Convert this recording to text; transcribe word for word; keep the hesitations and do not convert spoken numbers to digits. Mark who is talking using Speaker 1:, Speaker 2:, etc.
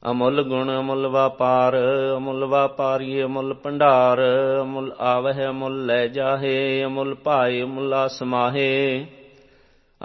Speaker 1: ਅਮੁੱਲ ਗੁਣ ਅਮੁੱਲ ਵਾਪਾਰ, ਅਮੁੱਲ ਵਾਪਾਰੀ ਅਮੁੱਲ ਭੰਡਾਰ। ਅਮੁੱਲ ਆਵਹਿ ਅਮੁੱਲ ਲੈ ਜਾਹੇ, ਅਮੁੱਲ ਭਾਏ ਅਮੁੱਲਾ ਸਮਾਹੇ।